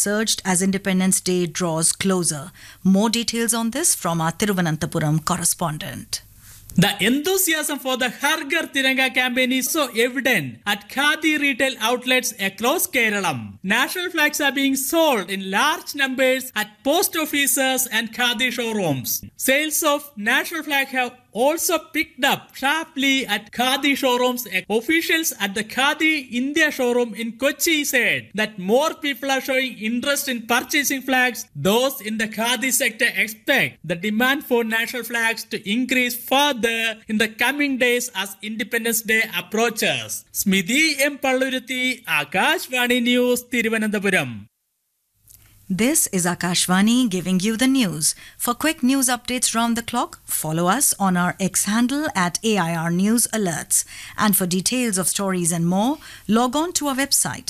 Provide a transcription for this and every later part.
surged as Independence Day draws closer. More details on this from our Thiruvananthapuram correspondent. The enthusiasm for the Har Ghar Tiranga campaign is so evident at Khadi retail outlets across Kerala. National flags are being sold in large numbers at post offices and Khadi showrooms. Sales of national flag have also picked up sharply at Khadi showrooms. Officials at the Khadi India showroom in Kochi said that more people are showing interest in purchasing flags. Those in the Khadi sector expect the demand for national flags to increase further in the coming days as Independence Day approaches. Smidhi M. Palluruthi, Akashvani News, Thiruvananthapuram. This is Akashvani giving you the news. For quick news updates round the clock, follow us on our X handle at AIR News Alerts. And for details of stories and more, log on to our website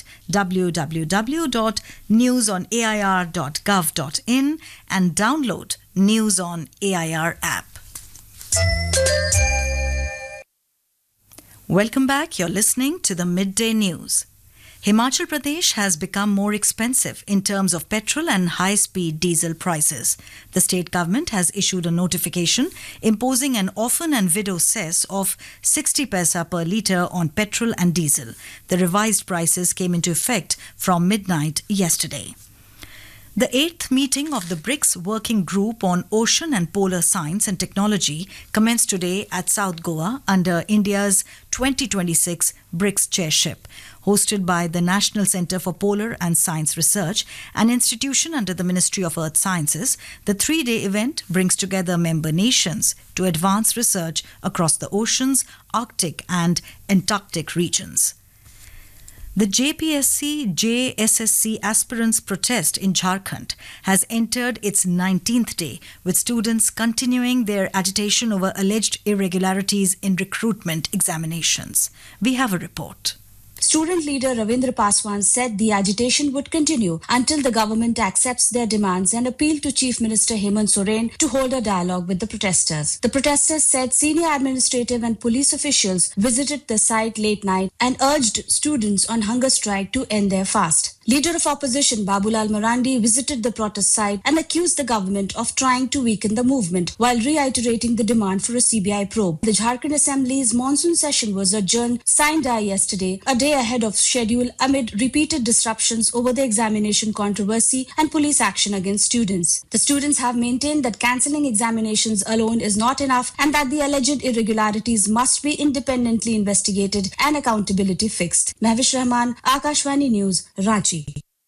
www.newsonair.gov.in and download News on AIR app. Welcome back. You're listening to the Midday News. Himachal Pradesh has become more expensive in terms of petrol and high-speed diesel prices. The state government has issued a notification imposing an orphan and widow cess of 60 paisa per litre on petrol and diesel. The revised prices came into effect from midnight yesterday. The 8th meeting of the BRICS Working Group on Ocean and Polar Science and Technology commenced today at South Goa under India's 2026 BRICS chairship. Hosted by the National Centre for Polar and Science Research, an institution under the Ministry of Earth Sciences, the three-day event brings together member nations to advance research across the oceans, Arctic and Antarctic regions. The JPSC-JSSC aspirants' protest in Jharkhand has entered its 19th day, with students continuing their agitation over alleged irregularities in recruitment examinations. We have a report. Student leader Ravindra Paswan said the agitation would continue until the government accepts their demands and appealed to Chief Minister Hemant Soren to hold a dialogue with the protesters. The protesters said senior administrative and police officials visited the site late night and urged students on hunger strike to end their fast. Leader of opposition Babulal Marandi visited the protest site and accused the government of trying to weaken the movement while reiterating the demand for a CBI probe. The Jharkhand Assembly's monsoon session was adjourned sine die yesterday, a day ahead of schedule amid repeated disruptions over the examination controversy and police action against students. The students have maintained that cancelling examinations alone is not enough and that the alleged irregularities must be independently investigated and accountability fixed. Mahvish Rahman, Akashvani News, Ranchi.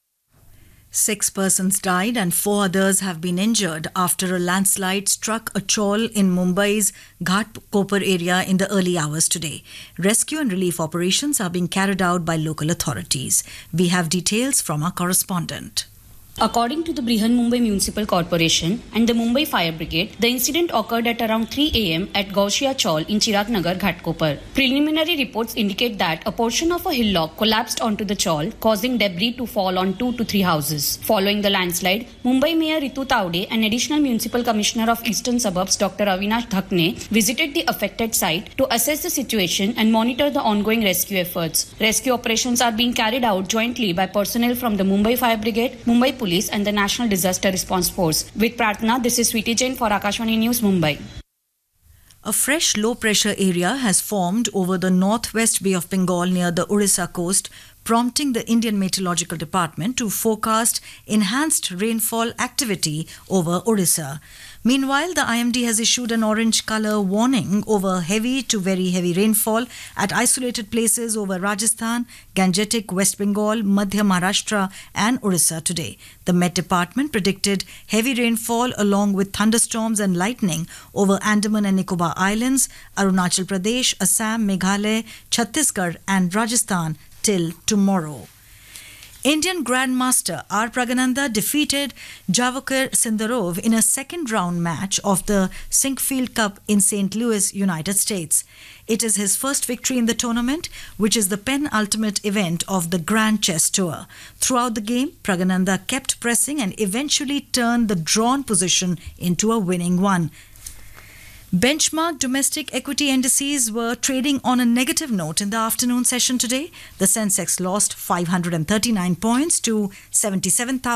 6 persons died and 4 others have been injured after a landslide struck a chawl in Mumbai's Ghatkopar area in the early hours today. Rescue and relief operations are being carried out by local authorities. We have details from our correspondent. According to the Brihan Mumbai Municipal Corporation and the Mumbai Fire Brigade, the incident occurred at around 3 a.m. at Gaushia Chawl in Chirag Nagar, Ghatkopar. Preliminary reports indicate that a portion of a hillock collapsed onto the chawl, causing debris to fall on 2 to 3 houses. Following the landslide, Mumbai Mayor Ritu Taude and Additional Municipal Commissioner of Eastern Suburbs Dr. Avinash Dhakne visited the affected site to assess the situation and monitor the ongoing rescue efforts. Rescue operations are being carried out jointly by personnel from the Mumbai Fire Brigade, Mumbai Police and the National Disaster Response Force. With Pratna, this is Sweetie Jain for Akashvani News, Mumbai. A fresh low-pressure area has formed over the northwest Bay of Bengal near the Orissa coast, prompting the Indian Meteorological Department to forecast enhanced rainfall activity over Orissa. Meanwhile, the IMD has issued an orange colour warning over heavy to very heavy rainfall at isolated places over Rajasthan, Gangetic, West Bengal, Madhya Maharashtra and Orissa today. The Met Department predicted heavy rainfall along with thunderstorms and lightning over Andaman and Nicobar Islands, Arunachal Pradesh, Assam, Meghalaya, Chhattisgarh and Rajasthan till tomorrow. Indian Grandmaster R. Pragananda defeated Javokar Sindarov in a second-round match of the Sinquefield Cup in St. Louis, United States. It is his first victory in the tournament, which is the penultimate event of the Grand Chess Tour. Throughout the game, Pragananda kept pressing and eventually turned the drawn position into a winning one. Benchmark domestic equity indices were trading on a negative note in the afternoon session today. The Sensex lost 539 points to 77,000.